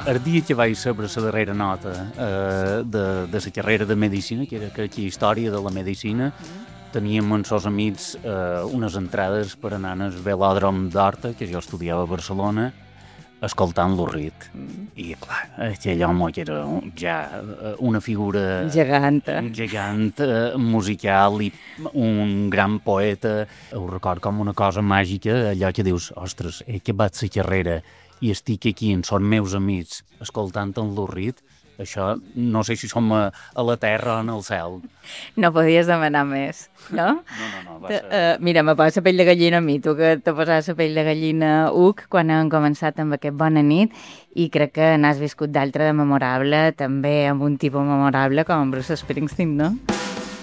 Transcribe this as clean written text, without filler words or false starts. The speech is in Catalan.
El dia que vaig saber la darrera nota de la carrera de Medicina, que era aquella història de la Medicina, teníem amb els amics unes entrades per anar al velòdrom d'Horta, que jo estudiava a Barcelona, escoltant l'Urrit. I, clar, aquell home que era ja una figura... Geganta. Gegant, musical i un gran poeta. Ho record com una cosa màgica, allò que dius, ostres, he acabat la carrera i estic aquí amb els meus amics escoltant en l'Urrit, això no sé si som a la terra o en el cel. No podies demanar més, no? No, va ser... Mira, me posa la pell de gallina a mi, tu que te posàs la pell de gallina, Huc, quan hem començat amb aquest Bona nit, i crec que n'has viscut d'altre de memorable, també amb un tipus memorable com en Bruce Springsteen, no?